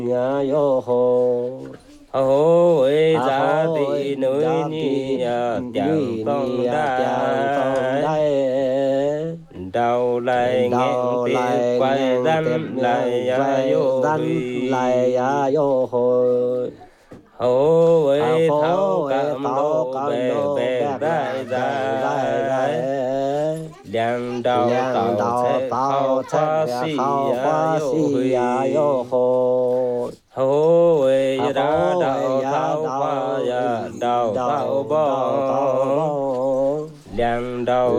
nhà yo hồ hô ê à giá hồ tị nơi gia ni tị chẳng ni con ni chàng con đai đây đầu lại nghẹn đầu tiệp lại quay ngang tiếp răn lại quay vô răn lại yo hồ hô à ê thấu phố cảm tao lô con bè lô bè bạc rải bạc dài dài dài đàn đầu Giang tàu đào sẽ tao khao chết khoa xì khao khoa vô si ya huy yo hồ hô à ê ra phố đầu ya tháo khoa đào đầu tháo đào đào tao bò bao đàn đầu